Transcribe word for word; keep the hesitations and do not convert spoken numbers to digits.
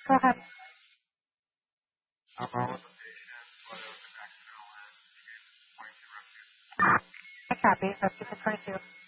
Go ahead. I copy. That's just a twenty-two.